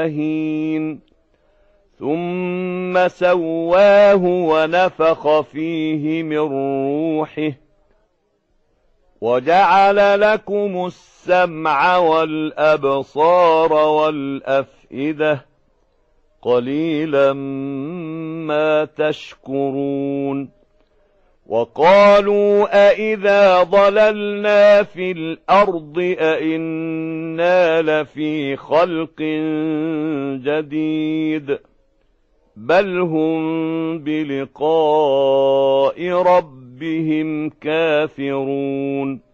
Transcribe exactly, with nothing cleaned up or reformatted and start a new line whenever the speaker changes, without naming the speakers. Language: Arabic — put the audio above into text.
مهين ثم سواه ونفخ فيه من روحه وجعل لكم السمع والأبصار والأفئدة قليلا ما تشكرون وقالوا أئذا ضللنا في الأرض أئنا لفي خلق جديد بل هم بلقاء ربهم كافرون